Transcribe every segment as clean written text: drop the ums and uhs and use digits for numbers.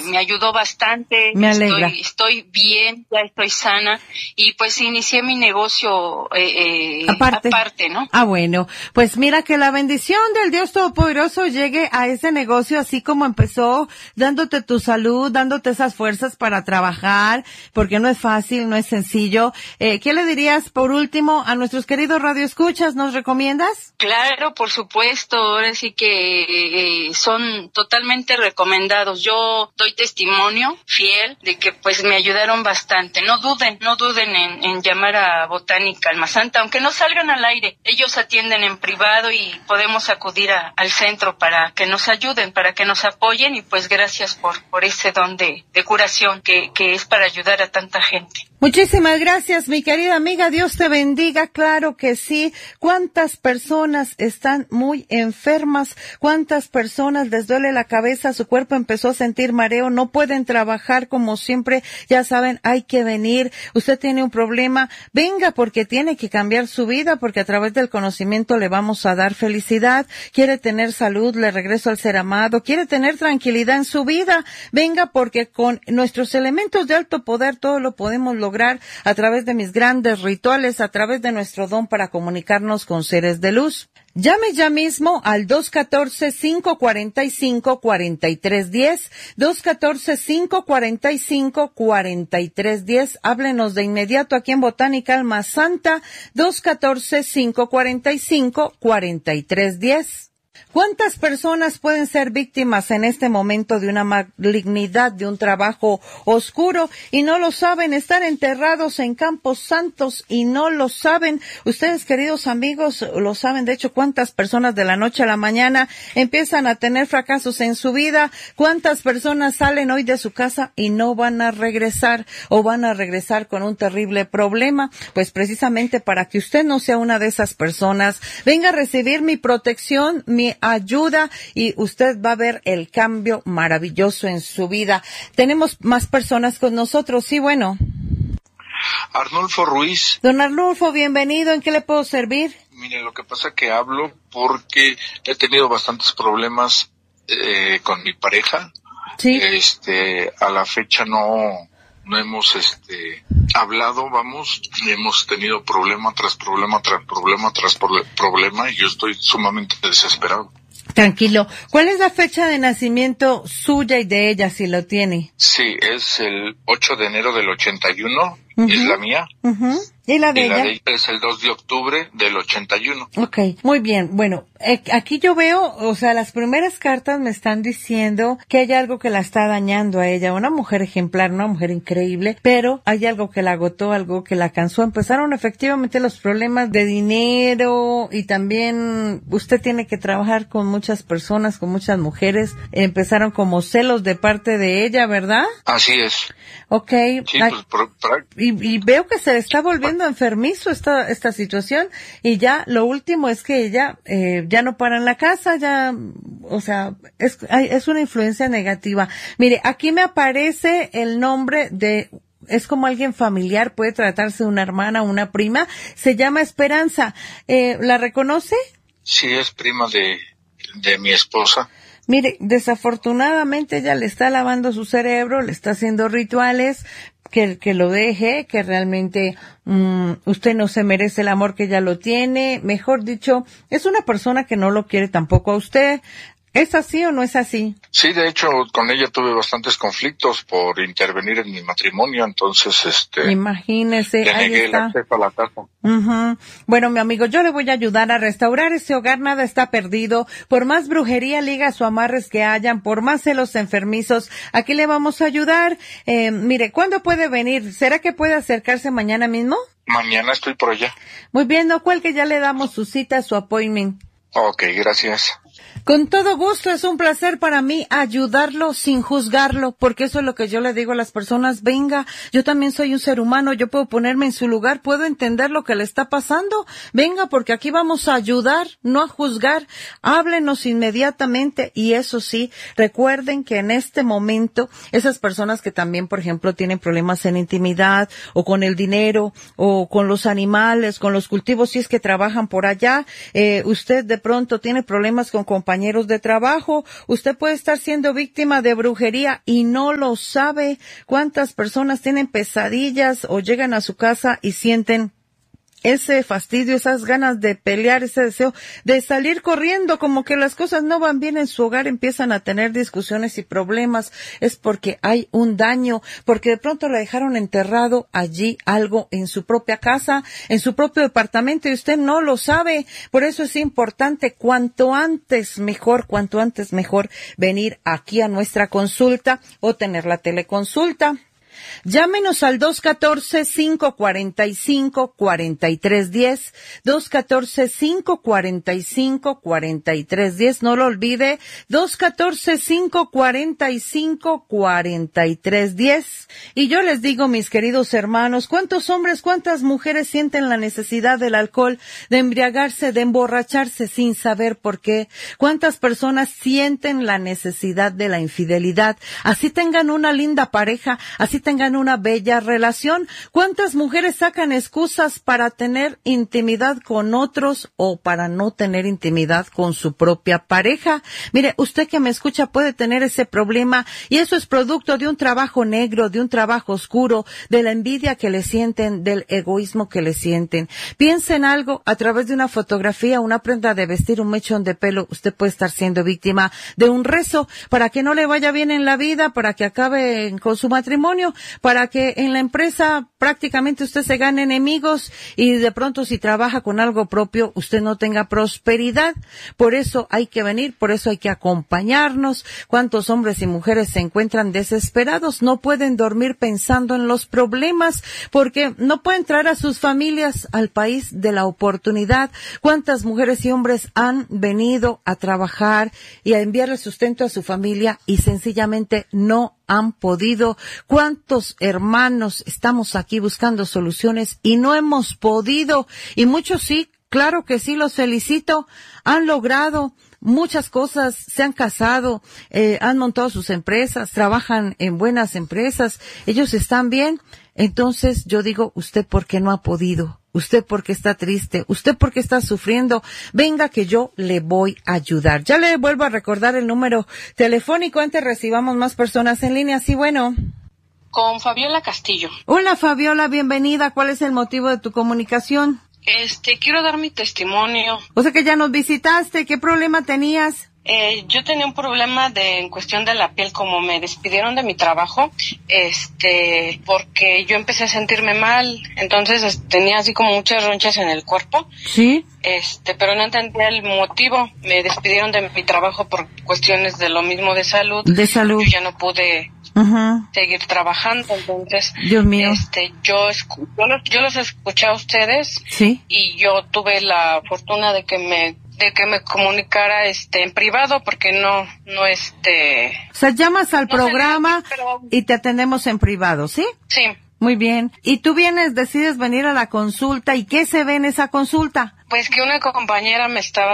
me ayudó bastante. Me alegra. Estoy bien, ya estoy sana y pues inicié mi negocio aparte, ¿no? Ah, bueno, pues mira que la bendición del Dios Todopoderoso llegue a ese negocio así como empezó, dándote tu salud, dándote esas fuerzas para trabajar, porque no es fácil, no es sencillo. ¿Qué le dirías por último a nuestros queridos radioescuchas? ¿Nos recomiendas? Claro, por supuesto, ahora sí que son totalmente recomendados. Yo doy testimonio fiel de que pues me ayudaron bastante. No duden en llamar a Botánica Alma Santa, aunque no salgan al aire. Ellos atienden en privado y podemos acudir al centro para que nos ayuden, para que nos apoyen y pues gracias por ese don de curación que es para ayudar a tanta gente. Muchísimas gracias, mi querida amiga. Dios te bendiga. Claro que sí. ¿Cuántas personas están muy enfermas? ¿Cuántas personas les duele la cabeza? Su cuerpo empezó a sentir mareo. No pueden trabajar como siempre. Ya saben, hay que venir. Usted tiene un problema. Venga, porque tiene que cambiar su vida, porque a través del conocimiento le vamos a dar felicidad. Quiere tener salud, le regreso al ser amado. Quiere tener tranquilidad en su vida. Venga, porque con nuestros elementos de alto poder todo lo podemos lograr a través de mis grandes rituales, a través de nuestro don para comunicarnos con seres de luz. Llame ya mismo al 214-545-4310, 214-545-4310. Háblenos de inmediato aquí en Botánica Alma Santa, 214-545-4310. ¿Cuántas personas pueden ser víctimas en este momento de una malignidad, de un trabajo oscuro y no lo saben? Están enterrados en campos santos y no lo saben. Ustedes, queridos amigos, lo saben. De hecho, ¿cuántas personas de la noche a la mañana empiezan a tener fracasos en su vida? ¿Cuántas personas salen hoy de su casa y no van a regresar o van a regresar con un terrible problema? Pues precisamente para que usted no sea una de esas personas, venga a recibir mi protección, mi ayuda y usted va a ver el cambio maravilloso en su vida. Tenemos más personas con nosotros. Sí, bueno. Arnulfo Ruiz. Don Arnulfo, bienvenido. ¿En qué le puedo servir? Mire, lo que pasa que hablo porque he tenido bastantes problemas con mi pareja. Sí. A la fecha no hemos hablado, hemos tenido problema tras problema tras problema tras problema y yo estoy sumamente desesperado. Tranquilo. ¿Cuál es la fecha de nacimiento suya y de ella, si lo tiene? Sí, es el 8 de enero del 81, es la mía. ¿Y la de ella? La de ella es el 2 de octubre del 81. Ok, muy bien. Bueno, aquí yo veo, o sea, las primeras cartas me están diciendo que hay algo que la está dañando a ella. Una mujer ejemplar, una mujer increíble, pero hay algo que la agotó, algo que la cansó. Empezaron efectivamente los problemas de dinero y también usted tiene que trabajar con muchas personas, con muchas mujeres. Empezaron como celos de parte de ella, ¿verdad? Así es. Ok. Sí, pues, y veo que se está volviendo enfermizo esta situación y ya lo último es que ella ya no para en la casa, ya, o sea, es una influencia negativa. Mire, aquí me aparece el nombre es como alguien familiar, puede tratarse de una hermana, una prima, se llama Esperanza. ¿La reconoce? Sí, es prima de mi esposa. Mire, desafortunadamente ella le está lavando su cerebro, le está haciendo rituales, que lo deje, que realmente usted no se merece el amor que ella lo tiene. Mejor dicho, es una persona que no lo quiere tampoco a usted. ¿Es así o no es así? Sí, de hecho, con ella tuve bastantes conflictos por intervenir en mi matrimonio, entonces, imagínese, le ahí negué está. el acceso a la casa. Bueno, mi amigo, yo le voy a ayudar a restaurar ese hogar, nada está perdido. Por más brujería, ligas o amarres que hayan, por más celos enfermizos, aquí le vamos a ayudar. Mire, ¿cuándo puede venir? ¿Será que puede acercarse mañana mismo? Mañana estoy por allá. Muy bien, no cuelgue, ya le damos su cita, su appointment. Ok, gracias. Con todo gusto, es un placer para mí ayudarlo sin juzgarlo, porque eso es lo que yo le digo a las personas, venga, yo también soy un ser humano, yo puedo ponerme en su lugar, puedo entender lo que le está pasando, venga, porque aquí vamos a ayudar, no a juzgar, háblenos inmediatamente y eso sí, recuerden que en este momento, esas personas que también, por ejemplo, tienen problemas en intimidad, o con el dinero, o con los animales, con los cultivos, si es que trabajan por allá, usted de pronto tiene problemas con compañeros de trabajo. Usted puede estar siendo víctima de brujería y no lo sabe. ¿Cuántas personas tienen pesadillas o llegan a su casa y sienten ese fastidio, esas ganas de pelear, ese deseo de salir corriendo, como que las cosas no van bien en su hogar, empiezan a tener discusiones y problemas? Es porque hay un daño, porque de pronto le dejaron enterrado allí algo en su propia casa, en su propio departamento, y usted no lo sabe. Por eso es importante cuanto antes mejor venir aquí a nuestra consulta o tener la teleconsulta. Llámenos al 214-545-4310, 214-545-4310, no lo olvide, 214-545-4310. Y yo les digo, mis queridos hermanos, ¿cuántos hombres, cuántas mujeres sienten la necesidad del alcohol, de embriagarse, de emborracharse sin saber por qué? ¿Cuántas personas sienten la necesidad de la infidelidad? Así tengan una linda pareja, así tengan una bella relación. ¿Cuántas mujeres sacan excusas para tener intimidad con otros o para no tener intimidad con su propia pareja? Mire, usted que me escucha puede tener ese problema y eso es producto de un trabajo negro, de un trabajo oscuro, de la envidia que le sienten, del egoísmo que le sienten. Piensa en algo, a través de una fotografía, una prenda de vestir, un mechón de pelo, usted puede estar siendo víctima de un rezo para que no le vaya bien en la vida, para que acabe con su matrimonio, para que en la empresa prácticamente usted se gane enemigos y de pronto si trabaja con algo propio usted no tenga prosperidad. Por eso hay que venir, por eso hay que acompañarnos. ¿Cuántos hombres y mujeres se encuentran desesperados? No pueden dormir pensando en los problemas porque no pueden traer a sus familias al país de la oportunidad. ¿Cuántas mujeres y hombres han venido a trabajar y a enviarle sustento a su familia y sencillamente no han podido? ¿Cuántos hermanos estamos aquí buscando soluciones y no hemos podido? Y muchos sí, claro que sí, los felicito, han logrado muchas cosas, se han casado, han montado sus empresas, trabajan en buenas empresas, ellos están bien. Entonces yo digo, ¿usted por qué no ha podido? ¿Usted por qué está triste? ¿Usted por qué está sufriendo? Venga que yo le voy a ayudar. Ya le vuelvo a recordar el número telefónico antes recibamos más personas en línea. Sí, bueno. Con Fabiola Castillo. Hola Fabiola, bienvenida. ¿Cuál es el motivo de tu comunicación? Quiero dar mi testimonio. O sea que ya nos visitaste, ¿qué problema tenías? Yo tenía un problema en cuestión de la piel, como me despidieron de mi trabajo, porque yo empecé a sentirme mal, entonces tenía así como muchas ronchas en el cuerpo. Sí. Pero no entendía el motivo. Me despidieron de mi trabajo por cuestiones de lo mismo de salud. De salud. Yo ya no pude seguir trabajando, entonces Dios mío. Yo los escuché a ustedes. Sí. Y yo tuve la fortuna de que me comunicara en privado, porque no o sea, llamas al programa y te atendemos en privado, ¿sí? Sí. Muy bien. ¿Y tú decides venir a la consulta y qué se ve en esa consulta? Pues que una compañera me estaba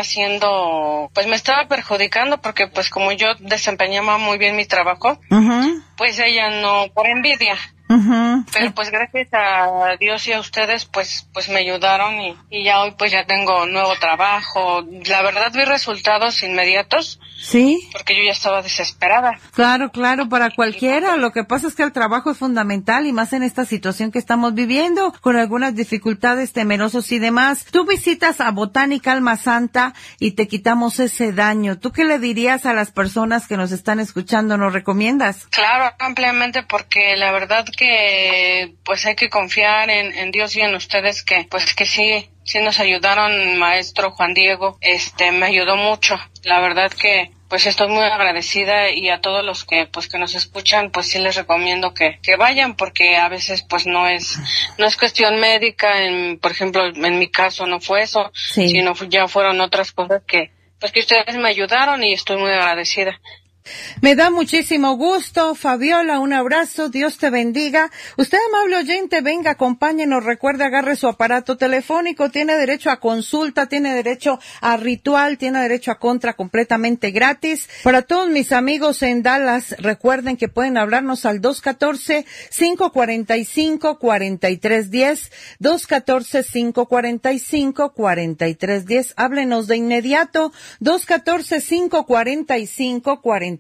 perjudicando, porque pues como yo desempeñaba muy bien mi trabajo, pues ella no, por envidia. Pero pues gracias a Dios y a ustedes pues me ayudaron y ya hoy pues ya tengo nuevo trabajo. La verdad vi resultados inmediatos. Sí. Porque yo ya estaba desesperada. Claro, para cualquiera. Lo que pasa es que el trabajo es fundamental y más en esta situación que estamos viviendo, con algunas dificultades, temerosos y demás. Tú visitas a Botánica Alma Santa y te quitamos ese daño. ¿Tú qué le dirías a las personas que nos están escuchando? ¿Nos recomiendas? Claro, ampliamente, porque la verdad que pues hay que confiar en Dios y en ustedes, que sí nos ayudaron. Maestro Juan Diego me ayudó mucho. La verdad que pues estoy muy agradecida, y a todos los que nos escuchan, pues sí les recomiendo que vayan, porque a veces pues no es cuestión médica. Por ejemplo, en mi caso no fue eso, sino ya fueron otras cosas que ustedes me ayudaron, y estoy muy agradecida. Me da muchísimo gusto, Fabiola, un abrazo, Dios te bendiga. Usted, amable oyente, venga, acompáñenos, recuerde, agarre su aparato telefónico, tiene derecho a consulta, tiene derecho a ritual, tiene derecho a contra completamente gratis. Para todos mis amigos en Dallas, recuerden que pueden hablarnos al 214-545-4310, 214-545-4310. Háblenos de inmediato, 214-545-4310,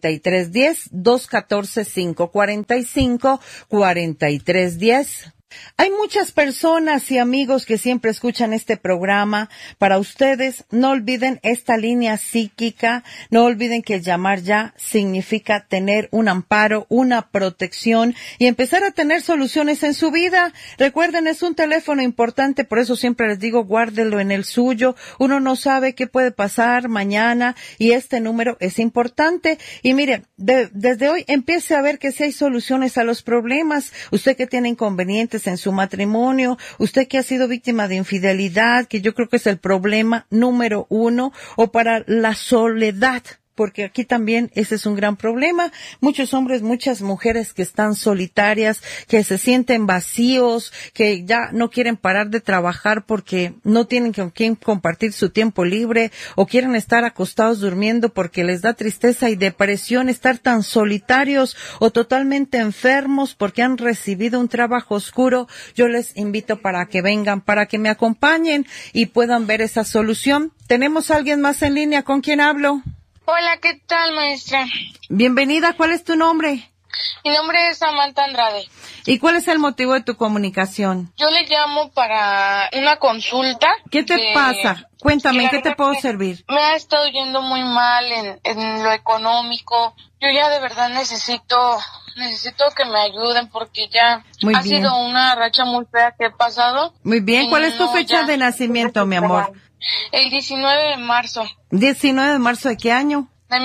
214-545-4310. Hay muchas personas y amigos que siempre escuchan este programa. Para ustedes, no olviden esta línea psíquica, no olviden que llamar ya significa tener un amparo, una protección y empezar a tener soluciones en su vida. Recuerden, es un teléfono importante, por eso siempre les digo, guárdelo en el suyo. Uno no sabe qué puede pasar mañana y este número es importante. Y miren, desde hoy empiece a ver que si hay soluciones a los problemas. Usted que tiene inconvenientes en su matrimonio, usted que ha sido víctima de infidelidad, que yo creo que es el problema número 1, o para la soledad, porque aquí también ese es un gran problema. Muchos hombres, muchas mujeres que están solitarias, que se sienten vacíos, que ya no quieren parar de trabajar porque no tienen con quién compartir su tiempo libre, o quieren estar acostados durmiendo porque les da tristeza y depresión estar tan solitarios o totalmente enfermos porque han recibido un trabajo oscuro. Yo les invito para que vengan, para que me acompañen y puedan ver esa solución. ¿Tenemos a alguien más en línea? ¿Con quién hablo? Hola, ¿qué tal, maestra? Bienvenida, ¿cuál es tu nombre? Mi nombre es Samantha Andrade. ¿Y cuál es el motivo de tu comunicación? Yo le llamo para una consulta. ¿Qué te pasa? Cuéntame, ¿en qué te puedo servir? Me ha estado yendo muy mal en lo económico. Yo ya de verdad necesito que me ayuden porque ya ha sido una racha muy fea que he pasado. Muy bien, ¿cuál es tu fecha de nacimiento, mi amor? El 19 de marzo. ¿19 de marzo de qué año? De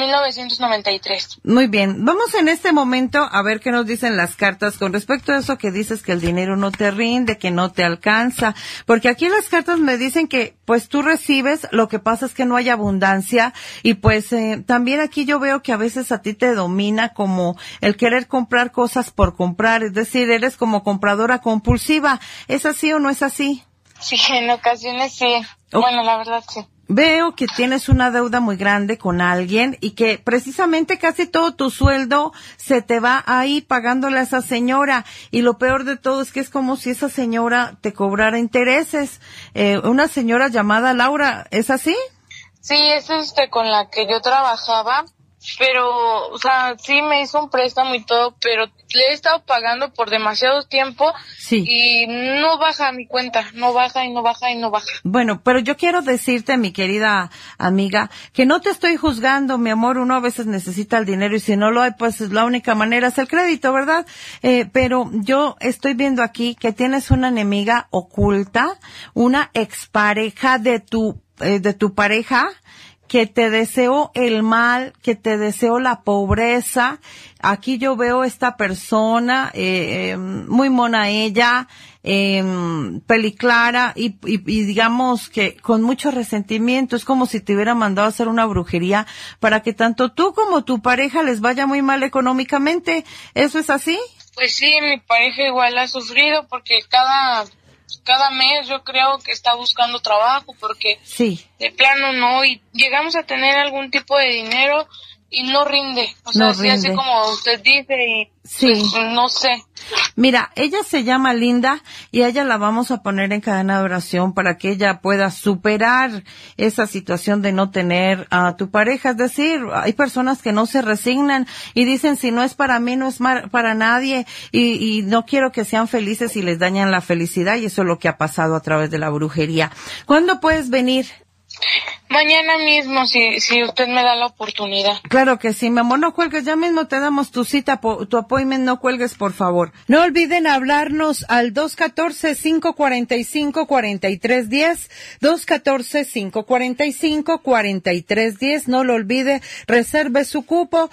1993. Muy bien, vamos en este momento a ver qué nos dicen las cartas con respecto a eso que dices, que el dinero no te rinde, que no te alcanza, porque aquí las cartas me dicen que pues tú recibes, lo que pasa es que no hay abundancia y pues también aquí yo veo que a veces a ti te domina como el querer comprar cosas por comprar, es decir, eres como compradora compulsiva. ¿Es así o no es así? Sí, en ocasiones sí. Bueno, la verdad sí. Veo que tienes una deuda muy grande con alguien y que precisamente casi todo tu sueldo se te va ahí pagándole a esa señora, y lo peor de todo es que es como si esa señora te cobrara intereses. Una señora llamada Laura, ¿es así? Sí, es con la que yo trabajaba, pero, o sea, sí me hizo un préstamo y todo, pero le he estado pagando por demasiado tiempo. Sí. Y no baja mi cuenta, no baja y no baja y no baja. Bueno, pero yo quiero decirte, mi querida amiga, que no te estoy juzgando, mi amor. Uno a veces necesita el dinero y si no lo hay, pues la única manera es el crédito, ¿verdad? Pero yo estoy viendo aquí que tienes una enemiga oculta, una expareja de tu pareja, que te deseo el mal, que te deseo la pobreza. Aquí yo veo esta persona, muy mona ella, peliclara y digamos que con mucho resentimiento. Es como si te hubiera mandado a hacer una brujería para que tanto tú como tu pareja les vaya muy mal económicamente. ¿Eso es así? Pues sí, mi pareja igual ha sufrido porque cada mes yo creo que está buscando trabajo porque sí, de plano no, y llegamos a tener algún tipo de dinero y no rinde, o sea, no sí, rinde. así como usted dice y sí. Pues, no sé. Mira, ella se llama Linda y a ella la vamos a poner en cadena de oración para que ella pueda superar esa situación de no tener a tu pareja. Es decir, hay personas que no se resignan y dicen, si no es para mí, no es para nadie, y no quiero que sean felices y les dañan la felicidad, y eso es lo que ha pasado a través de la brujería. ¿Cuándo puedes venir? Mañana mismo, si usted me da la oportunidad. Claro que sí, mi amor, no cuelgues, ya mismo te damos tu cita, tu appointment, no cuelgues, por favor. No olviden hablarnos al 214-545-4310, 214-545-4310, no lo olvide, reserve su cupo,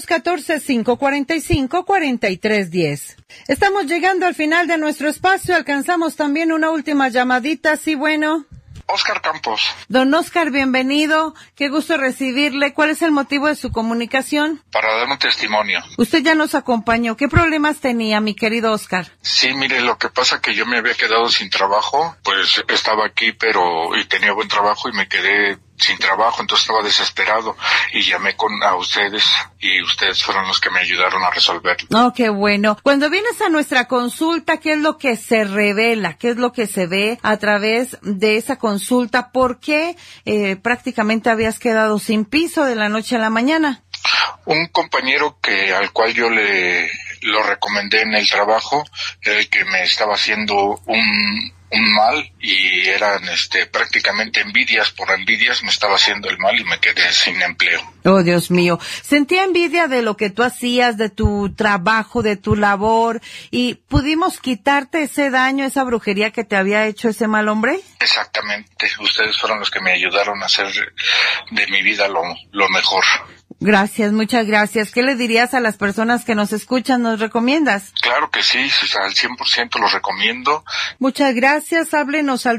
214-545-4310. Estamos llegando al final de nuestro espacio, alcanzamos también una última llamadita, sí, bueno. Oscar Campos. Don Oscar, bienvenido. Qué gusto recibirle. ¿Cuál es el motivo de su comunicación? Para dar un testimonio. Usted ya nos acompañó. ¿Qué problemas tenía, mi querido Oscar? Sí, mire, lo que pasa que yo me había quedado sin trabajo, pues estaba aquí, y tenía buen trabajo y me quedé sin trabajo, entonces estaba desesperado y llamé a ustedes y ustedes fueron los que me ayudaron a resolver. Oh, qué bueno. Cuando vienes a nuestra consulta, ¿qué es lo que se revela? ¿Qué es lo que se ve a través de esa consulta? ¿Por qué prácticamente habías quedado sin piso de la noche a la mañana? Un compañero al cual yo lo recomendé en el trabajo, era el que me estaba haciendo un mal y eran prácticamente envidias, por envidias me estaba haciendo el mal y me quedé sin empleo. Oh, Dios mío. Sentía envidia de lo que tú hacías, de tu trabajo, de tu labor, y pudimos quitarte ese daño, esa brujería que te había hecho ese mal hombre. Exactamente. Ustedes fueron los que me ayudaron a hacer de mi vida lo mejor. Gracias, muchas gracias. ¿Qué le dirías a las personas que nos escuchan? ¿Nos recomiendas? Claro que sí, al 100% los recomiendo. Muchas gracias. Háblenos al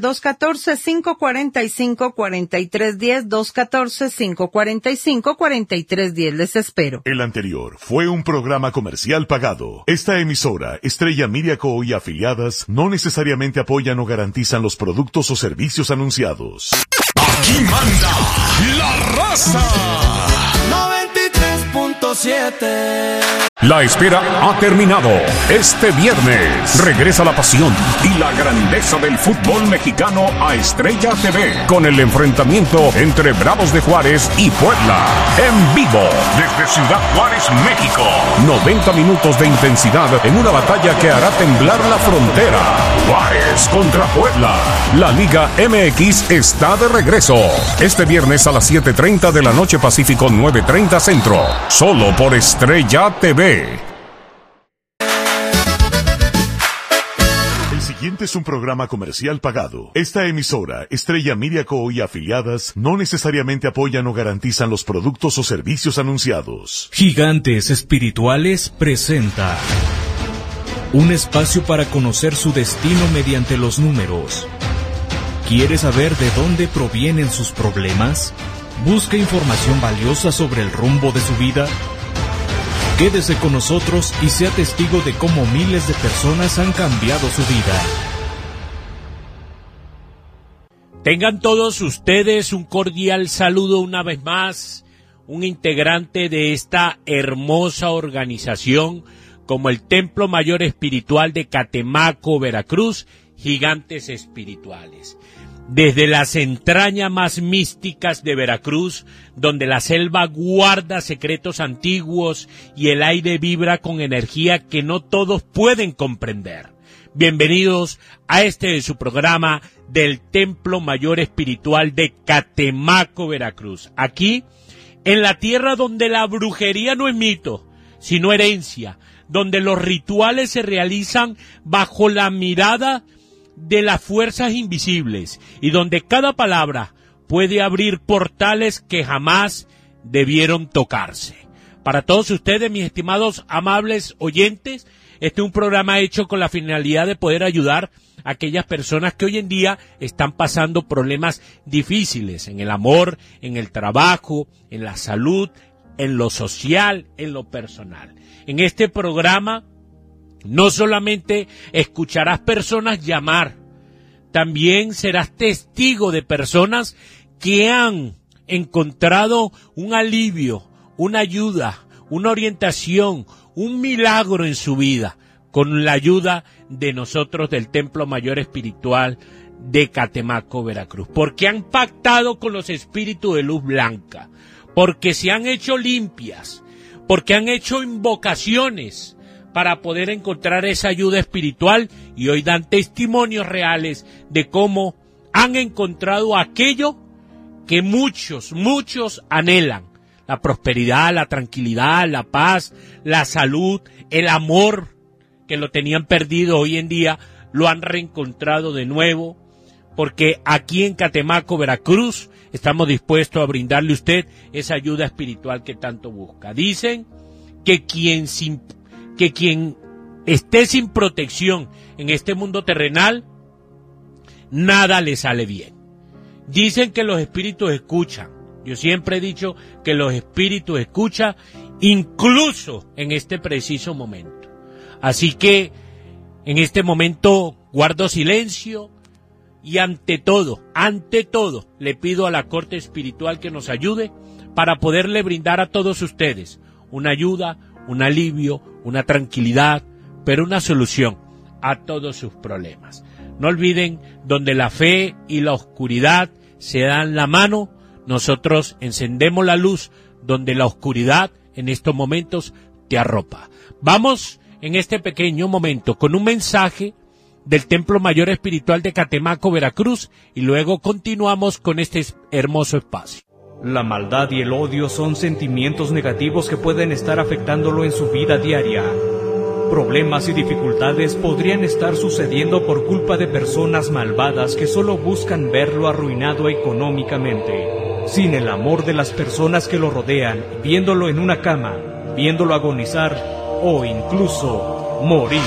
214-545-4310, 214-545-4310. Les espero. El anterior fue un programa comercial pagado. Esta emisora, Estrella Media Co. y afiliadas, no necesariamente apoyan o garantizan los productos o servicios anunciados. Aquí manda la raza. 93.7. La espera ha terminado. Este viernes regresa la pasión y la grandeza del fútbol mexicano a Estrella TV con el enfrentamiento entre Bravos de Juárez y Puebla. En vivo desde Ciudad Juárez, México. 90 minutos de intensidad en una batalla que hará temblar la frontera. Juárez contra Puebla. La Liga MX está de regreso. Este viernes a las 7:30 de la noche Pacífico, 9:30 Centro. Solo por Estrella TV. El siguiente es un programa comercial pagado. Esta emisora, Estrella Media Co. y afiliadas, no necesariamente apoyan o garantizan los productos o servicios anunciados. Gigantes Espirituales presenta un espacio para conocer su destino mediante los números. ¿Quiere saber de dónde provienen sus problemas? ¿Busca información valiosa sobre el rumbo de su vida? Quédese con nosotros y sea testigo de cómo miles de personas han cambiado su vida. Tengan todos ustedes un cordial saludo una vez más, un integrante de esta hermosa organización como el Templo Mayor Espiritual de Catemaco, Veracruz, Gigantes Espirituales. Desde las entrañas más místicas de Veracruz, donde la selva guarda secretos antiguos y el aire vibra con energía que no todos pueden comprender. Bienvenidos a su programa del Templo Mayor Espiritual de Catemaco, Veracruz. Aquí, en la tierra donde la brujería no es mito, sino herencia, donde los rituales se realizan bajo la mirada de las fuerzas invisibles y donde cada palabra puede abrir portales que jamás debieron tocarse. Para todos ustedes, mis estimados amables oyentes, este es un programa hecho con la finalidad de poder ayudar a aquellas personas que hoy en día están pasando problemas difíciles en el amor, en el trabajo, en la salud, en lo social, en lo personal. En este programa no solamente escucharás personas llamar, también serás testigo de personas que han encontrado un alivio, una ayuda, una orientación, un milagro en su vida, con la ayuda de nosotros del Templo Mayor Espiritual de Catemaco, Veracruz, porque han pactado con los espíritus de luz blanca, porque se han hecho limpias, porque han hecho invocaciones para poder encontrar esa ayuda espiritual y hoy dan testimonios reales de cómo han encontrado aquello que muchos anhelan. La prosperidad, la tranquilidad, la paz, la salud, el amor que lo tenían perdido hoy en día lo han reencontrado de nuevo, porque aquí en Catemaco, Veracruz, estamos dispuestos a brindarle a usted esa ayuda espiritual que tanto busca. Dicen que quien esté sin protección en este mundo terrenal, nada le sale bien. Dicen que los espíritus escuchan. Yo siempre he dicho que los espíritus escuchan, incluso en este preciso momento. Así que en este momento guardo silencio y ante todo, le pido a la corte espiritual que nos ayude para poderle brindar a todos ustedes una ayuda, un alivio, una tranquilidad, pero una solución a todos sus problemas. No olviden, donde la fe y la oscuridad se dan la mano, nosotros encendemos la luz, donde la oscuridad en estos momentos te arropa. Vamos en este pequeño momento con un mensaje del Templo Mayor Espiritual de Catemaco, Veracruz, y luego continuamos con este hermoso espacio. La maldad y el odio son sentimientos negativos que pueden estar afectándolo en su vida diaria. Problemas y dificultades podrían estar sucediendo por culpa de personas malvadas que solo buscan verlo arruinado económicamente. Sin el amor de las personas que lo rodean, viéndolo en una cama, viéndolo agonizar o incluso morir.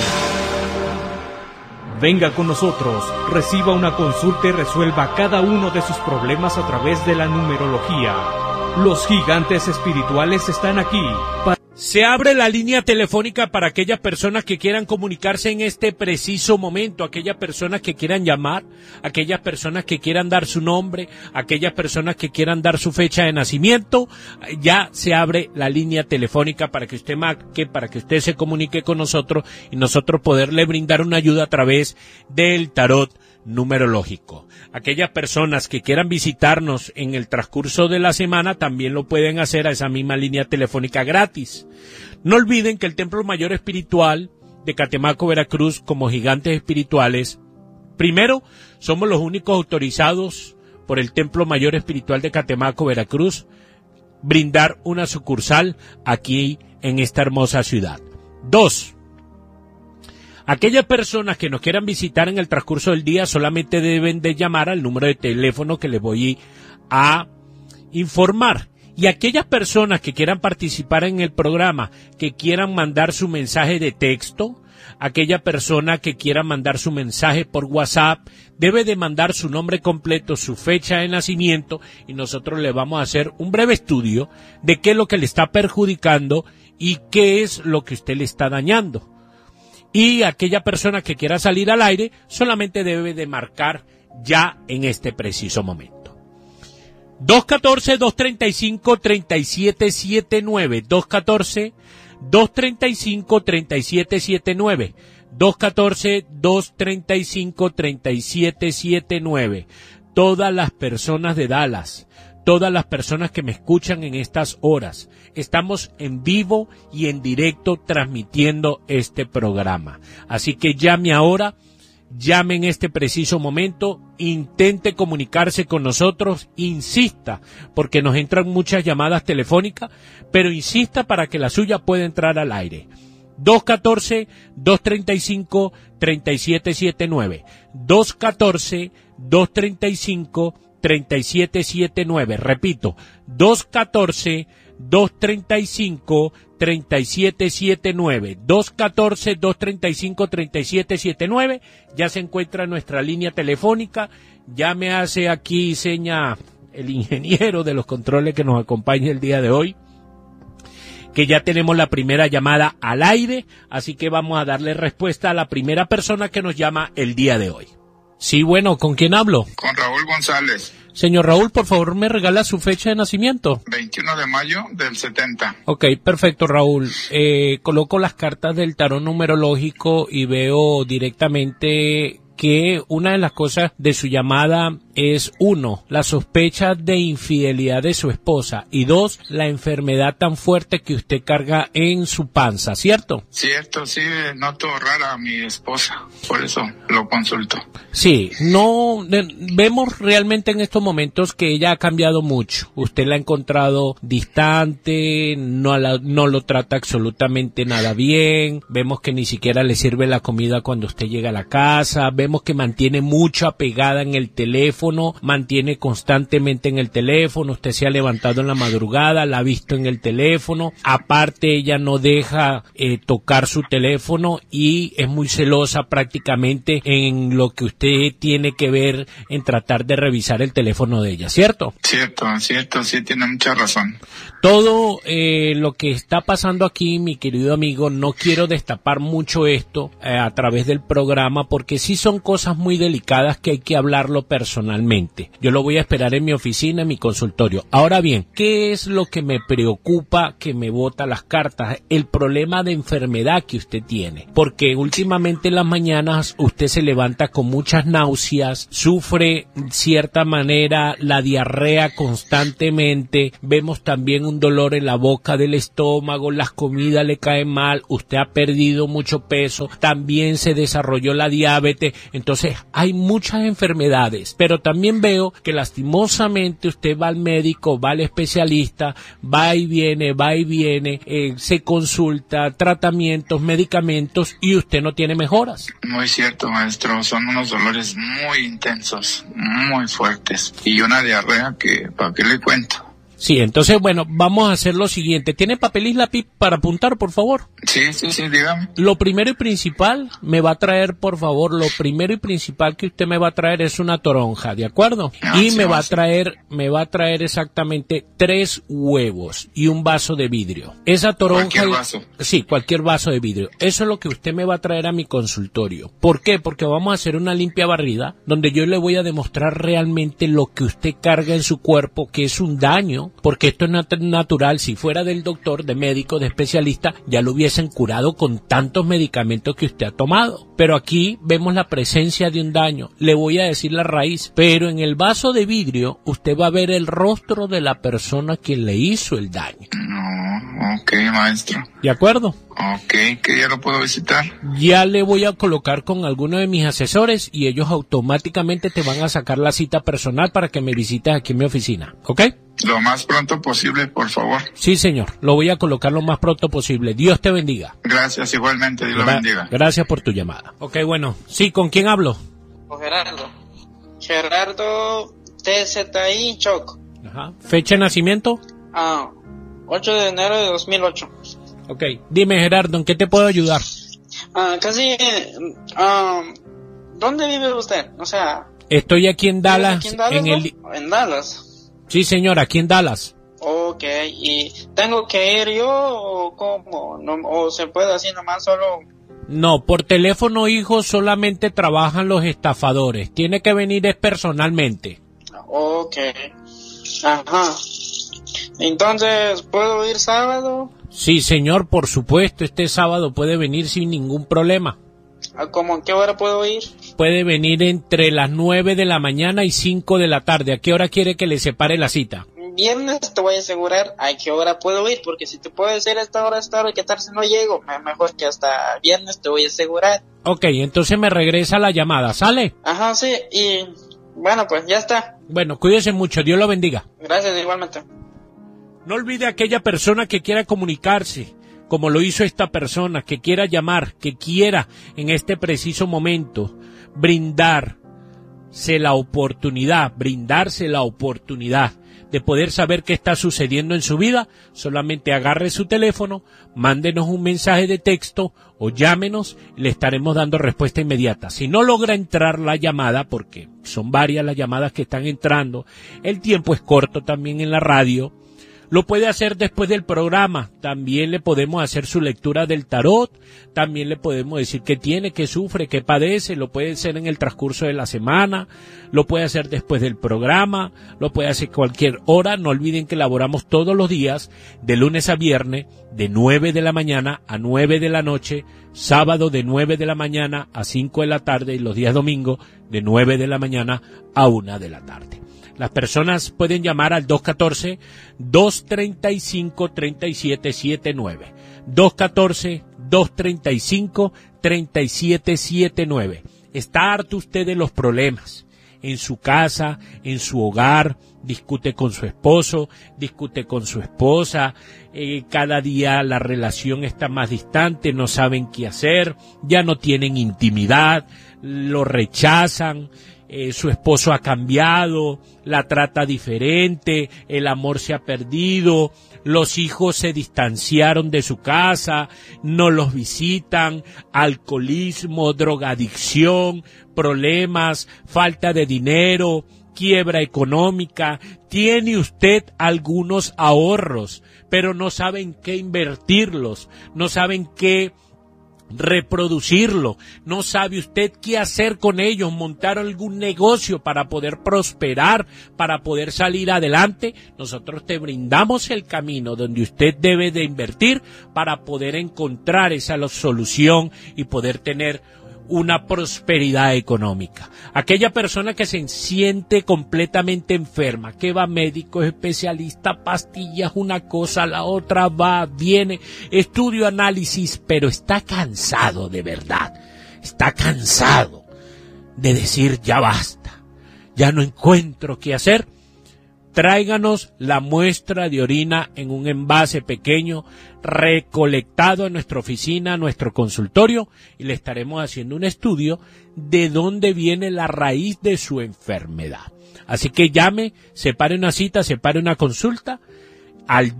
Venga con nosotros, reciba una consulta y resuelva cada uno de sus problemas a través de la numerología. Los gigantes espirituales están aquí para... Se abre la línea telefónica para aquellas personas que quieran comunicarse en este preciso momento, aquellas personas que quieran llamar, aquellas personas que quieran dar su nombre, aquellas personas que quieran dar su fecha de nacimiento. Ya se abre la línea telefónica para que usted marque, para que usted se comunique con nosotros y nosotros poderle brindar una ayuda a través del tarot numerológico. Aquellas personas que quieran visitarnos en el transcurso de la semana también lo pueden hacer a esa misma línea telefónica gratis. No olviden que el Templo Mayor Espiritual de Catemaco, Veracruz, como gigantes espirituales, primero, somos los únicos autorizados por el Templo Mayor Espiritual de Catemaco, Veracruz, brindar una sucursal aquí en esta hermosa ciudad. 2. Aquellas personas que nos quieran visitar en el transcurso del día solamente deben de llamar al número de teléfono que les voy a informar. Y aquellas personas que quieran participar en el programa, que quieran mandar su mensaje de texto, aquella persona que quiera mandar su mensaje por WhatsApp, debe de mandar su nombre completo, su fecha de nacimiento, y nosotros le vamos a hacer un breve estudio de qué es lo que le está perjudicando y qué es lo que usted le está dañando. Y aquella persona que quiera salir al aire solamente debe de marcar ya en este preciso momento. 214-235-3779, 214-235-3779, 214-235-3779. Todas las personas de Dallas, todas las personas que me escuchan en estas horas, estamos en vivo y en directo transmitiendo este programa. Así que llame ahora, llame en este preciso momento, intente comunicarse con nosotros, insista, porque nos entran muchas llamadas telefónicas, pero insista para que la suya pueda entrar al aire. 214-235-3779, 214-235-3779, repito, 214-235-3779, 214-235-3779, ya se encuentra en nuestra línea telefónica. Ya me hace aquí seña el ingeniero de los controles que nos acompaña el día de hoy, que ya tenemos la primera llamada al aire, así que vamos a darle respuesta a la primera persona que nos llama el día de hoy. Sí, bueno, ¿con quién hablo? Con Raúl González. Señor Raúl, por favor, ¿me regala su fecha de nacimiento? 21 de mayo del 70. Ok, perfecto, Raúl. Coloco las cartas del tarot numerológico y veo directamente que una de las cosas de su llamada es 1, la sospecha de infidelidad de su esposa, y 2, la enfermedad tan fuerte que usted carga en su panza, ¿cierto? Cierto, sí, noto rara a mi esposa, por eso lo consulto. Sí, no, vemos realmente en estos momentos que ella ha cambiado mucho. Usted la ha encontrado distante, no lo trata absolutamente nada bien, vemos que ni siquiera le sirve la comida cuando usted llega a la casa, vemos vemos que mantiene mucho apegada en el teléfono, mantiene constantemente en el teléfono, usted se ha levantado en la madrugada, la ha visto en el teléfono, aparte ella no deja tocar su teléfono y es muy celosa prácticamente en lo que usted tiene que ver en tratar de revisar el teléfono de ella, ¿cierto? Cierto, sí, tiene mucha razón. Todo lo que está pasando aquí, mi querido amigo, no quiero destapar mucho esto a través del programa porque sí son cosas muy delicadas que hay que hablarlo personalmente. Yo lo voy a esperar en mi oficina, en mi consultorio. Ahora bien, ¿qué es lo que me preocupa que me bota las cartas? El problema de enfermedad que usted tiene, porque últimamente en las mañanas usted se levanta con muchas náuseas, sufre cierta manera la diarrea constantemente, vemos también un dolor en la boca del estómago, las comidas le caen mal, usted ha perdido mucho peso, también se desarrolló la diabetes, entonces hay muchas enfermedades, pero también veo que lastimosamente usted va al médico, va al especialista, va y viene, se consulta, tratamientos, medicamentos y usted no tiene mejoras. Muy cierto, maestro, son unos dolores muy intensos, muy fuertes y una diarrea que, ¿para qué le cuento? Sí, entonces, bueno, vamos a hacer lo siguiente. ¿Tiene papel y lápiz para apuntar, por favor? Sí, dígame. Lo primero y principal me va a traer, por favor, lo primero y principal que usted me va a traer es una toronja, ¿de acuerdo? Y me va a traer exactamente 3 huevos y un vaso de vidrio. Esa toronja. ¿Cualquier vaso? Sí, cualquier vaso de vidrio. Eso es lo que usted me va a traer a mi consultorio. ¿Por qué? Porque vamos a hacer una limpia barrida donde yo le voy a demostrar realmente lo que usted carga en su cuerpo, que es un daño. Porque esto es natural, si fuera del doctor, de médico, de especialista, ya lo hubiesen curado con tantos medicamentos que usted ha tomado. Pero aquí vemos la presencia de un daño. Le voy a decir la raíz, pero en el vaso de vidrio usted va a ver el rostro de la persona que le hizo el daño. No, ok, maestro. ¿De acuerdo? Ok, ¿qué día lo puedo visitar? Ya le voy a colocar con alguno de mis asesores y ellos automáticamente te van a sacar la cita personal para que me visites aquí en mi oficina, ¿ok? Lo más pronto posible, por favor. Sí, señor, lo voy a colocar lo más pronto posible. Dios te bendiga. Gracias, igualmente, Dios lo bendiga. Gracias por tu llamada. Ok, bueno, sí, ¿con quién hablo? Con Gerardo TZI Choc. Ajá. ¿Fecha de nacimiento? 8 de enero de 2008. Ok, dime Gerardo, ¿en qué te puedo ayudar? ¿Dónde vive usted? O sea... Estoy aquí en Dallas. ¿Aquí en Dallas, ¿En Dallas? Sí, señor, aquí en Dallas. Ok, ¿y tengo que ir yo o cómo? No, ¿o se puede así nomás solo...? No, por teléfono, hijo, solamente trabajan los estafadores. Tiene que venir personalmente. Ok. Ajá. Entonces, ¿puedo ir sábado? Sí, señor, por supuesto. Este sábado puede venir sin ningún problema. ¿Cómo a qué hora puedo ir? Puede venir entre las 9 de la mañana y 5 de la tarde. ¿A qué hora quiere que le separe la cita? Viernes te voy a asegurar a qué hora puedo ir, porque si te puedo decir esta hora, ¿qué tal si no llego? Mejor que hasta viernes te voy a asegurar. Ok, entonces me regresa la llamada, ¿sale? Ajá, sí, y bueno, pues ya está. Bueno, cuídese mucho, Dios lo bendiga. Gracias, igualmente. No olvide a aquella persona que quiera comunicarse, como lo hizo esta persona, que quiera llamar, que quiera en este preciso momento brindarse la oportunidad de poder saber qué está sucediendo en su vida. Solamente agarre su teléfono, mándenos un mensaje de texto o llámenos, le estaremos dando respuesta inmediata. Si no logra entrar la llamada, porque son varias las llamadas que están entrando, el tiempo es corto también en la radio, lo puede hacer después del programa. También le podemos hacer su lectura del tarot. También le podemos decir qué tiene, qué sufre, qué padece. Lo puede hacer en el transcurso de la semana. Lo puede hacer después del programa. Lo puede hacer cualquier hora. No olviden que laboramos todos los días, de lunes a viernes, de 9 de la mañana a 9 de la noche. Sábado de 9 de la mañana a 5 de la tarde. Y los días domingos de 9 de la mañana a 1 de la tarde. Las personas pueden llamar al 214-235-3779. 214-235-3779. Está harto usted de los problemas. en su casa, en su hogar, discute con su esposo, discute con su esposa, cada día la relación está más distante, no saben qué hacer, ya no tienen intimidad, lo rechazan, su esposo ha cambiado, la trata diferente, el amor se ha perdido, los hijos se distanciaron de su casa, no los visitan, alcoholismo, drogadicción, problemas, falta de dinero, quiebra económica. Tiene usted algunos ahorros, pero no saben qué invertirlos, no saben qué reproducirlo, no sabe usted qué hacer con ellos, montar algún negocio para poder prosperar, para poder salir adelante. Nosotros te brindamos el camino donde usted debe de invertir para poder encontrar esa solución y poder tener una prosperidad económica. Aquella persona que se siente completamente enferma, que va a médicos, especialistas, pastillas, una cosa, la otra, va, viene, estudio, análisis, pero está cansado de verdad, está cansado de decir ya basta, ya no encuentro qué hacer. Tráiganos la muestra de orina en un envase pequeño, recolectado en nuestra oficina, nuestro consultorio, y le estaremos haciendo un estudio de dónde viene la raíz de su enfermedad. Así que llame, separe una cita, separe una consulta al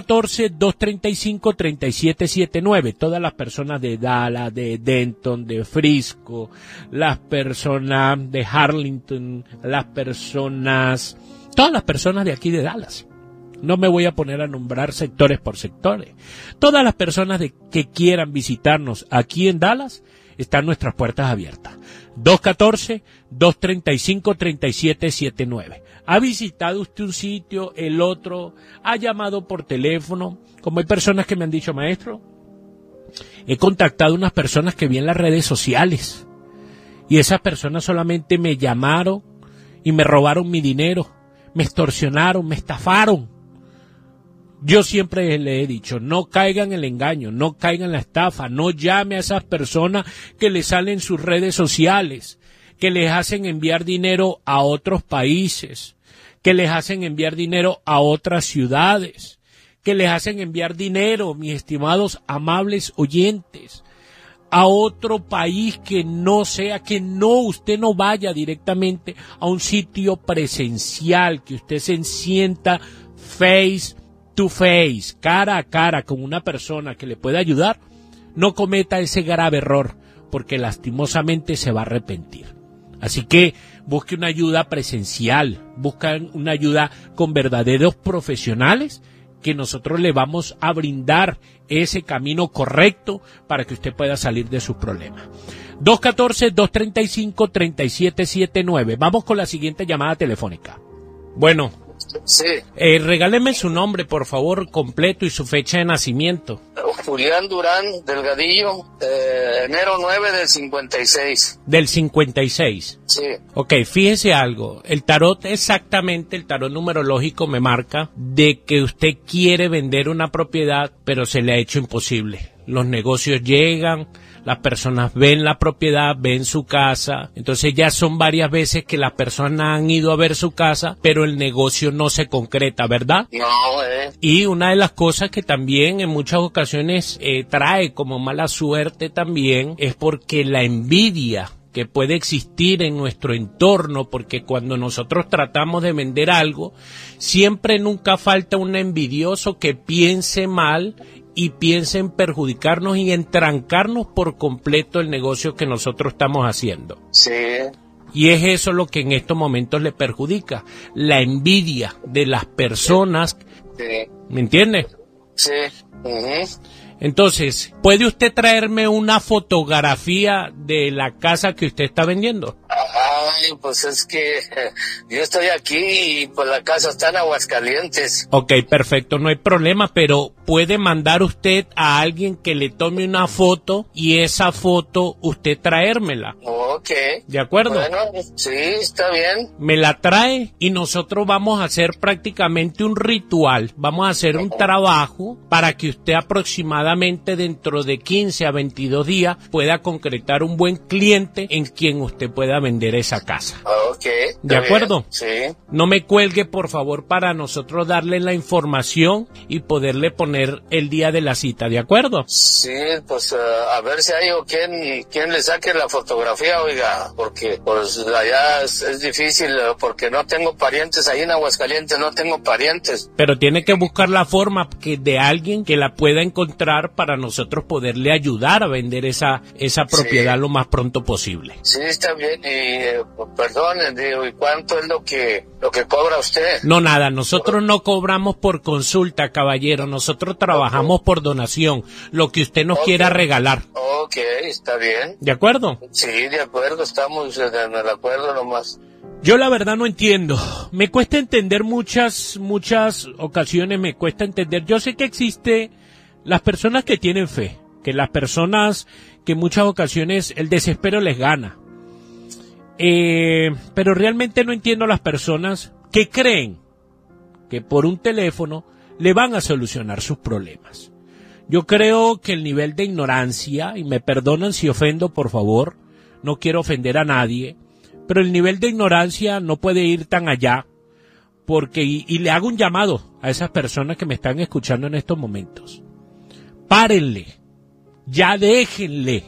214-235-3779. Todas las personas de Dallas, de Denton, de Frisco, las personas de Harlingen, todas las personas de aquí de Dallas. No me voy a poner a nombrar sectores por sectores. Todas las personas que quieran visitarnos aquí en Dallas, están nuestras puertas abiertas. 214-235-3779. ¿Ha visitado usted un sitio, el otro? ¿Ha llamado por teléfono? Como hay personas que me han dicho, maestro, he contactado a unas personas que vi en las redes sociales y esas personas solamente me llamaron y me robaron mi dinero, me extorsionaron, me estafaron. Yo siempre le he dicho, no caigan en el engaño, no caigan en la estafa, no llame a esas personas que le salen sus redes sociales, que les hacen enviar dinero a otros países, que les hacen enviar dinero a otras ciudades, que les hacen enviar dinero, mis estimados amables oyentes, a otro país que no sea, usted no vaya directamente a un sitio presencial, que usted se sienta face to face, cara a cara con una persona que le pueda ayudar. No cometa ese grave error, porque lastimosamente se va a arrepentir. Así que busque una ayuda presencial, busque una ayuda con verdaderos profesionales, que nosotros le vamos a brindar ese camino correcto para que usted pueda salir de sus problemas. 214-235-3779. Vamos con la siguiente llamada telefónica. Bueno. Sí. Regáleme su nombre, por favor, completo y su fecha de nacimiento. Julián Durán Delgadillo, enero 9 del 56. ¿Del 56? Sí. Ok, fíjese algo. El tarot numerológico me marca de que usted quiere vender una propiedad, pero se le ha hecho imposible. Los negocios llegan, las personas ven la propiedad, ven su casa, entonces ya son varias veces que las personas han ido a ver su casa, pero el negocio no se concreta, ¿verdad? No, Y una de las cosas que también en muchas ocasiones trae como mala suerte también es porque la envidia que puede existir en nuestro entorno, porque cuando nosotros tratamos de vender algo, siempre nunca falta un envidioso que piense mal y piensa en perjudicarnos y en trancarnos por completo el negocio que nosotros estamos haciendo. Sí. Y es eso lo que en estos momentos le perjudica, la envidia de las personas. Sí. ¿Me entiende? Sí. Entonces, ¿puede usted traerme una fotografía de la casa que usted está vendiendo? Ay, pues es que yo estoy aquí y pues la casa está en Aguascalientes. Ok, perfecto, no hay problema, pero puede mandar usted a alguien que le tome una foto y esa foto usted traérmela. Ok. Ok. ¿De acuerdo? Bueno, sí, está bien. Me la trae y nosotros vamos a hacer prácticamente un ritual. Vamos a hacer un trabajo para que usted aproximadamente dentro de 15 a 22 días pueda concretar un buen cliente en quien usted pueda vender esa casa. Ok. ¿De acuerdo? Sí. No me cuelgue, por favor, para nosotros darle la información y poderle poner el día de la cita. ¿De acuerdo? Sí, pues a ver si hay o quien le saque la fotografía, oiga, porque pues allá es difícil, porque no tengo parientes ahí en Aguascalientes, no tengo parientes. Pero tiene que buscar la forma de alguien que la pueda encontrar para nosotros poderle ayudar a vender esa propiedad lo más pronto posible. Sí, está bien, y perdón, digo, ¿y cuánto es lo que cobra usted? No, nada, nosotros no cobramos por consulta, caballero, nosotros trabajamos por donación, lo que usted nos quiera regalar. Ok, está bien. ¿De acuerdo? Sí, de acuerdo, estamos en el acuerdo nomás. Yo la verdad no entiendo, me cuesta entender muchas ocasiones, me cuesta entender. Yo sé que existe las personas que tienen fe, que las personas que en muchas ocasiones el desespero les gana. Pero realmente no entiendo a las personas que creen que por un teléfono le van a solucionar sus problemas. Yo creo que el nivel de ignorancia, y me perdonan si ofendo, por favor, no quiero ofender a nadie, pero el nivel de ignorancia no puede ir tan allá, porque, y le hago un llamado a esas personas que me están escuchando en estos momentos. Párenle, ya déjenle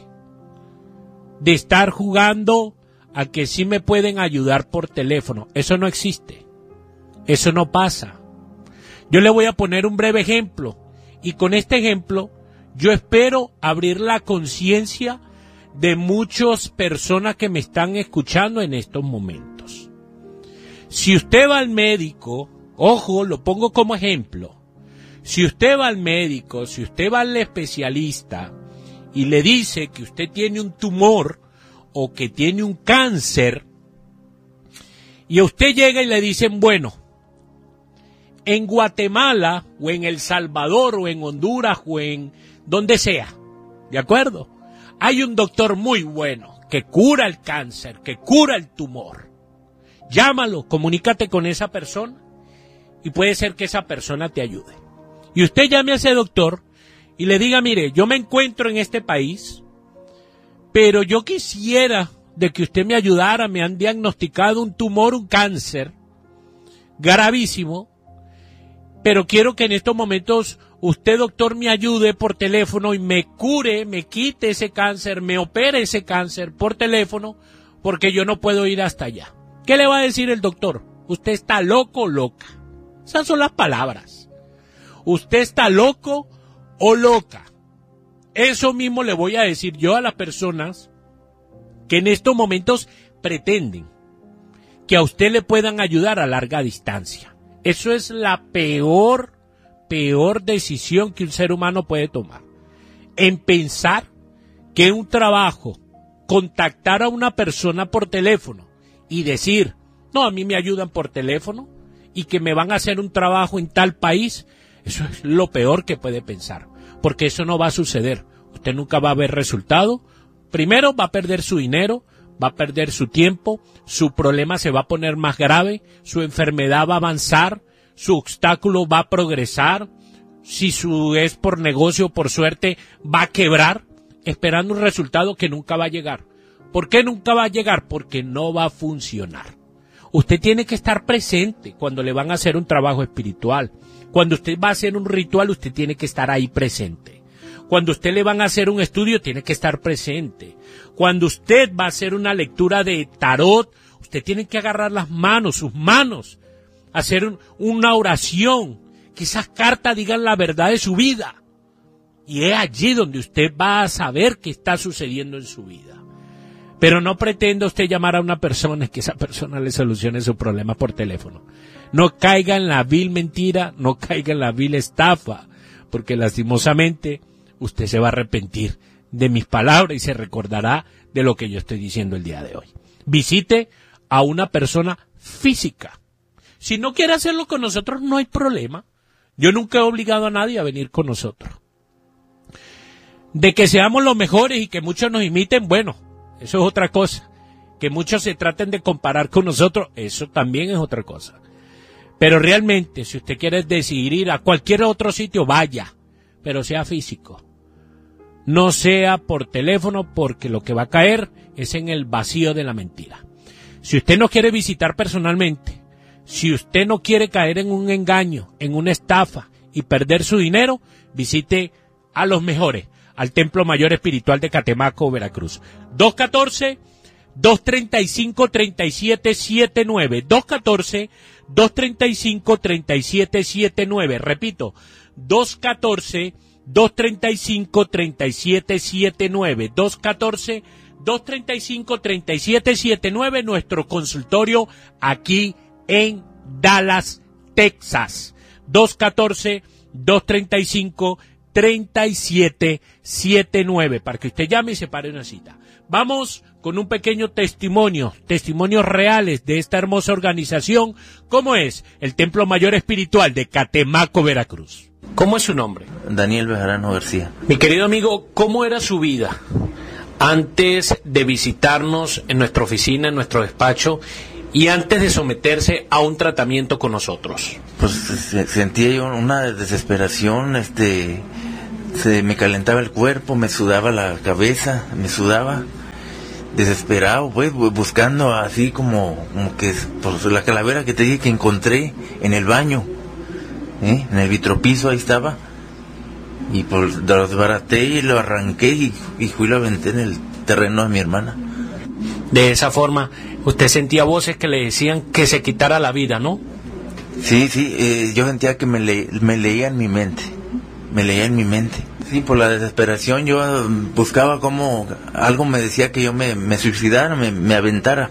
de estar jugando a que sí me pueden ayudar por teléfono. Eso no existe, eso no pasa. Yo le voy a poner un breve ejemplo, y con este ejemplo yo espero abrir la conciencia de muchas personas que me están escuchando en estos momentos. Si usted va al médico, ojo, lo pongo como ejemplo, si usted va al médico, si usted va al especialista y le dice que usted tiene un tumor o que tiene un cáncer, y a usted llega y le dicen, bueno, en Guatemala o en El Salvador o en Honduras o en donde sea, ¿de acuerdo? Hay un doctor muy bueno que cura el cáncer, que cura el tumor. Llámalo, comunícate con esa persona y puede ser que esa persona te ayude. Y usted llame a ese doctor y le diga, mire, yo me encuentro en este país, pero yo quisiera de que usted me ayudara, me han diagnosticado un tumor, un cáncer gravísimo, pero quiero que en estos momentos usted, doctor, me ayude por teléfono y me cure, me quite ese cáncer, me opere ese cáncer por teléfono, porque yo no puedo ir hasta allá. ¿Qué le va a decir el doctor? Usted está loco o loca. Esas son las palabras. Usted está loco o loca. Eso mismo le voy a decir yo a las personas que en estos momentos pretenden que a usted le puedan ayudar a larga distancia. Eso es la peor decisión que un ser humano puede tomar. En pensar que un trabajo, contactar a una persona por teléfono y decir, no, a mí me ayudan por teléfono y que me van a hacer un trabajo en tal país, eso es lo peor que puede pensar, porque eso no va a suceder. Usted nunca va a ver resultado. Primero va a perder su dinero, va a perder su tiempo, su problema se va a poner más grave, su enfermedad va a avanzar, su obstáculo va a progresar, si es por negocio, por suerte, va a quebrar, esperando un resultado que nunca va a llegar. ¿Por qué nunca va a llegar? Porque no va a funcionar. Usted tiene que estar presente cuando le van a hacer un trabajo espiritual. Cuando usted va a hacer un ritual, usted tiene que estar ahí presente. Cuando usted le van a hacer un estudio, tiene que estar presente. Cuando usted va a hacer una lectura de tarot, usted tiene que agarrar las manos, sus manos, hacer una oración, que esas cartas digan la verdad de su vida. Y es allí donde usted va a saber qué está sucediendo en su vida. Pero no pretenda usted llamar a una persona y que esa persona le solucione su problema por teléfono. No caiga en la vil mentira, no caiga en la vil estafa, porque lastimosamente usted se va a arrepentir de mis palabras y se recordará de lo que yo estoy diciendo el día de hoy. Visite a una persona física. Si no quiere hacerlo con nosotros, no hay problema. Yo nunca he obligado a nadie a venir con nosotros. De que seamos los mejores y que muchos nos imiten, bueno, eso es otra cosa. que muchos se traten de comparar con nosotros, eso también es otra cosa. Pero realmente, si usted quiere decidir ir a cualquier otro sitio, vaya, pero sea físico. No sea por teléfono, porque lo que va a caer es en el vacío de la mentira. Si usted no quiere visitar personalmente, si usted no quiere caer en un engaño, en una estafa y perder su dinero, visite a los mejores, al Templo Mayor Espiritual de Catemaco, Veracruz. 214-235-3779. 214-235-3779. Repito, 214-235-3779. 214-235-3779. Nuestro consultorio aquí en Dallas, Texas. 214-235-3779. Para que usted llame y se pare una cita. Vamos con un pequeño testimonios reales de esta hermosa organización, como es el Templo Mayor Espiritual de Catemaco, Veracruz. ¿Cómo es su nombre? Daniel Bejarano García. Mi querido amigo, ¿cómo era su vida antes de visitarnos en nuestra oficina, en nuestro despacho, y antes de someterse a un tratamiento con nosotros? Pues sentía yo una desesperación, se me calentaba el cuerpo, me sudaba la cabeza, desesperado, pues, buscando así como que por la calavera que te dije que encontré en el baño, en el vitropiso, ahí estaba, y pues lo desbaraté y lo arranqué y fui y lo aventé en el terreno de mi hermana. De esa forma, usted sentía voces que le decían que se quitara la vida, ¿no? Sí, yo sentía que me leía en mi mente. Sí, por la desesperación yo buscaba como algo me decía que yo me suicidara, me aventara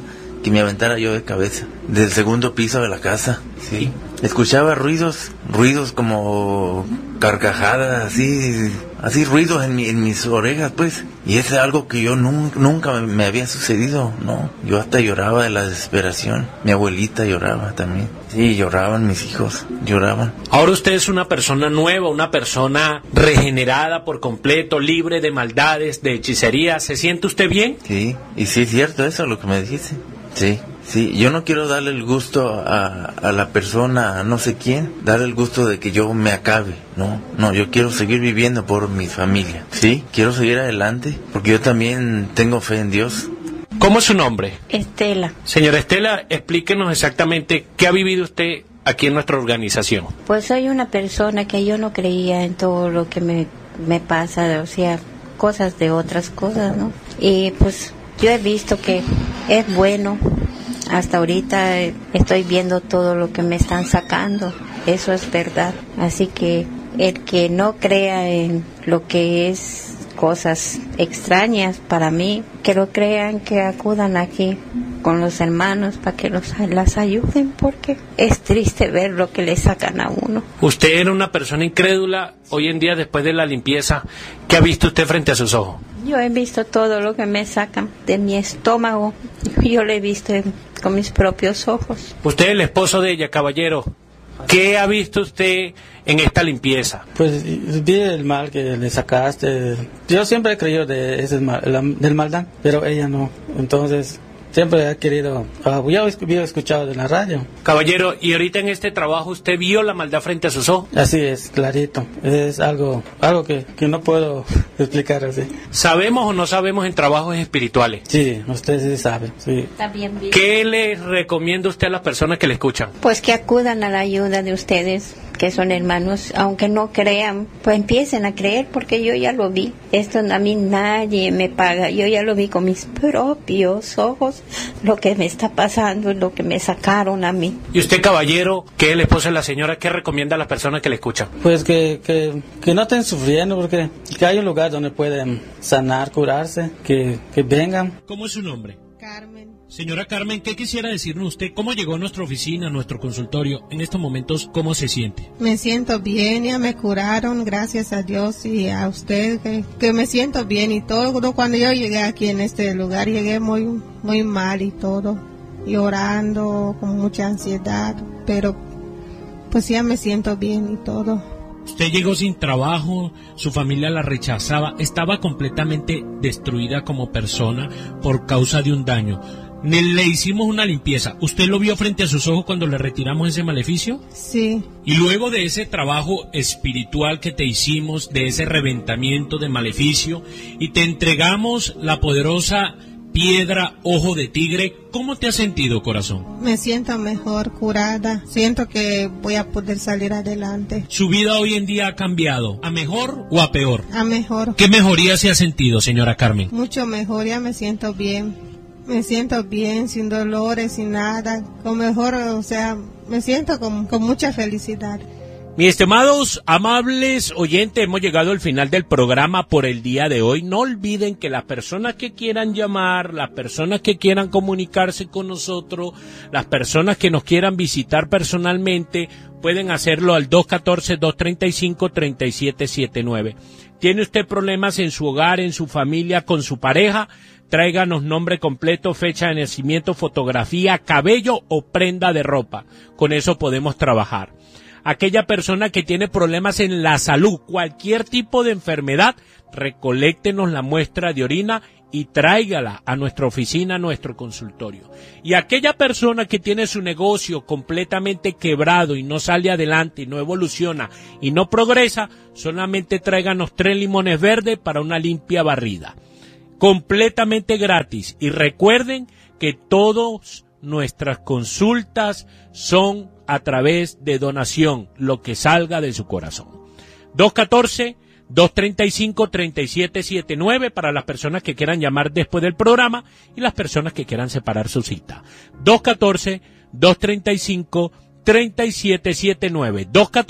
yo de cabeza, del segundo piso de la casa. Sí. Escuchaba ruidos como carcajadas, así ruidos en mis orejas, pues. Y es algo que yo nunca me había sucedido, ¿no? Yo hasta lloraba de la desesperación. Mi abuelita lloraba también. Sí, lloraban mis hijos, lloraban. Ahora usted es una persona nueva, una persona regenerada por completo, libre de maldades, de hechicería. ¿Se siente usted bien? Sí, y sí es cierto eso, lo que me dijiste. Sí, yo no quiero darle el gusto a la persona, a no sé quién, darle el gusto de que yo me acabe, no, yo quiero seguir viviendo por mi familia, sí, quiero seguir adelante, porque yo también tengo fe en Dios. ¿Cómo es su nombre? Estela. Señora Estela, explíquenos exactamente qué ha vivido usted aquí en nuestra organización. Pues soy una persona que yo no creía en todo lo que me pasa, o sea, cosas de otras cosas, ¿no? Y pues yo he visto que es bueno. Hasta ahorita estoy viendo todo lo que me están sacando. Eso es verdad. Así que el que no crea en lo que es cosas extrañas para mí, que lo crean, que acudan aquí con los hermanos para que las ayuden, porque es triste ver lo que le sacan a uno. Usted era una persona incrédula. Hoy en día, después de la limpieza, ¿qué ha visto usted frente a sus ojos? Yo he visto todo lo que me sacan de mi estómago. Yo lo he visto con mis propios ojos. Usted es el esposo de ella, caballero. ¿Qué ha visto usted en esta limpieza? Pues vi el mal que le sacaste. Yo siempre he creído del maldad, pero ella no. Entonces siempre ha querido. Yo había escuchado de la radio. Caballero, ¿y ahorita en este trabajo usted vio la maldad frente a sus ojos? Así es, clarito. Es algo que no puedo explicar así. ¿Sabemos o no sabemos en trabajos espirituales? Sí, usted sí sabe. Sí. Está bien. ¿Qué le recomienda usted a las personas que le escuchan? Pues que acudan a la ayuda de ustedes, que son hermanos, aunque no crean, pues empiecen a creer, porque yo ya lo vi. Esto a mí nadie me paga. Yo ya lo vi con mis propios ojos, lo que me está pasando, lo que me sacaron a mí. ¿Y usted, caballero, que es el esposo de la señora, qué recomienda a las personas que le escuchan? Pues que no estén sufriendo, porque que hay un lugar donde pueden sanar, curarse, que vengan. ¿Cómo es su nombre? Carmen. Señora Carmen, ¿qué quisiera decirnos usted? ¿Cómo llegó a nuestra oficina, a nuestro consultorio? En estos momentos, ¿cómo se siente? Me siento bien, ya me curaron, gracias a Dios y a usted, que me siento bien y todo. Cuando yo llegué aquí en este lugar, llegué muy mal y todo, llorando, con mucha ansiedad, pero pues ya me siento bien y todo. Usted llegó sin trabajo, su familia la rechazaba, estaba completamente destruida como persona por causa de un daño. Le hicimos una limpieza. ¿Usted lo vio frente a sus ojos cuando le retiramos ese maleficio? Sí. Y luego de ese trabajo espiritual que te hicimos, de ese reventamiento de maleficio, y te entregamos la poderosa piedra ojo de tigre, ¿cómo te has sentido, corazón? Me siento mejor, curada. Siento que voy a poder salir adelante. ¿Su vida hoy en día ha cambiado? ¿A mejor o a peor? A mejor. ¿Qué mejoría se ha sentido, señora Carmen? Mucho mejor, ya me siento bien. Me siento bien, sin dolores, sin nada. Con mejor, o sea, me siento con mucha felicidad. Mis estimados, amables oyentes, hemos llegado al final del programa por el día de hoy. No olviden que las personas que quieran llamar, las personas que quieran comunicarse con nosotros, las personas que nos quieran visitar personalmente, pueden hacerlo al 214-235-3779. ¿Tiene usted problemas en su hogar, en su familia, con su pareja? Tráiganos nombre completo, fecha de nacimiento, fotografía, cabello o prenda de ropa. Con eso podemos trabajar. Aquella persona que tiene problemas en la salud, cualquier tipo de enfermedad, recoléctenos la muestra de orina y tráigala a nuestra oficina, a nuestro consultorio. Y aquella persona que tiene su negocio completamente quebrado y no sale adelante y no evoluciona y no progresa, solamente tráiganos 3 limones verdes para una limpia barrida. Completamente gratis. Y recuerden que todas nuestras consultas son a través de donación, lo que salga de su corazón. 214-235-3779 para las personas que quieran llamar después del programa y las personas que quieran separar su cita. 214-235-3779.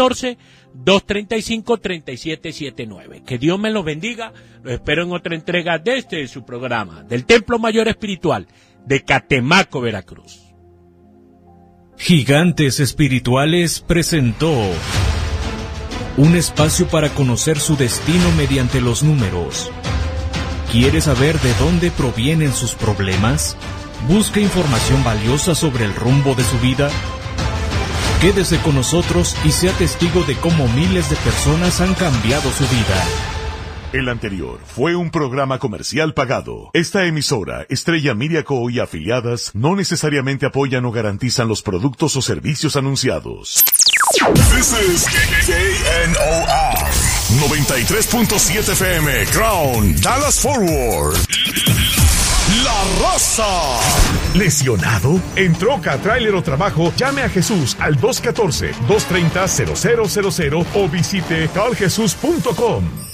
214-235-3779. Que Dios me los bendiga. Los espero en otra entrega de este su programa, del Templo Mayor Espiritual de Catemaco, Veracruz. Gigantes Espirituales presentó un espacio para conocer su destino mediante los números. ¿Quiere saber de dónde provienen sus problemas? ¿Busca información valiosa sobre el rumbo de su vida? Quédese con nosotros y sea testigo de cómo miles de personas han cambiado su vida. El anterior fue un programa comercial pagado. Esta emisora, Estrella Miriaco y afiliadas, no necesariamente apoyan o garantizan los productos o servicios anunciados. This is KNOR 93.7 FM, Crown, Dallas Forward. La Raza. ¿Lesionado? ¿En troca, tráiler o trabajo? Llame a Jesús al 214-230-0000 o visite carljesus.com.